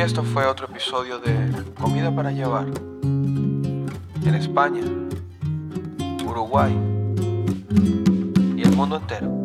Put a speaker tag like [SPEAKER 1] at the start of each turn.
[SPEAKER 1] esto fue otro episodio de Comida para Llevar. En España, Uruguay y el mundo entero.